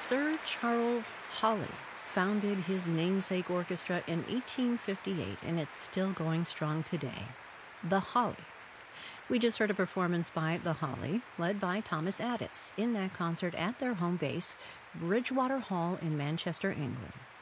Sir Charles Holly founded his namesake orchestra in 1858, and it's still going strong today. The Holly. We just heard a performance by The Holly, led by Thomas Addis, in that concert at their home base, Bridgewater Hall in Manchester, England.